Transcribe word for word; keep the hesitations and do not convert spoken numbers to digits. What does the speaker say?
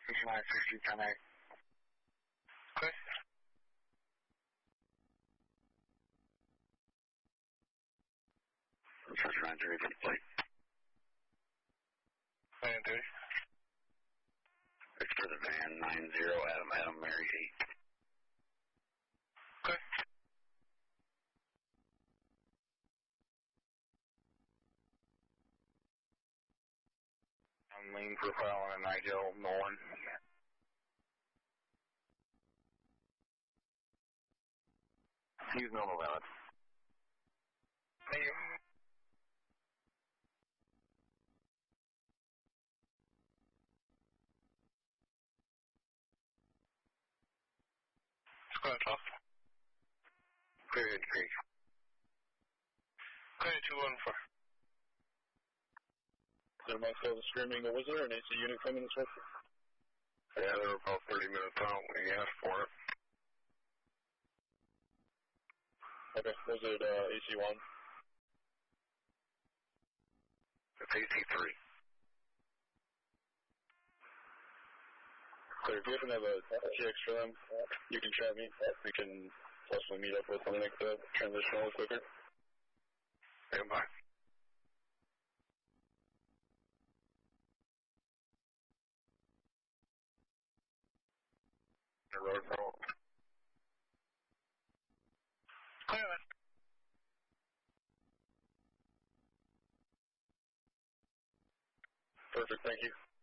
sixty-nine sixty, ten eight. Okay. sixty-nine thirty for the plate. nine thirty. It's for the van, nine zero, Adam, Adam, Mary eight. Okay. I'm lean profile on a Nigel Nolan. Use normal valid. Thank you. It's going to talk. Clear Creek. Okay, two one four. There might still the screaming. Was there an A C unit coming this way? Yeah, they were about thirty minutes out when you asked for it. Okay, was it uh, A C one? It's A C three. Clear. If you happen to have a G X for them, you can chat me. We can possibly meet up with them and make the transition a little quicker. Stand by. The road roll. Clear then. Perfect, thank you.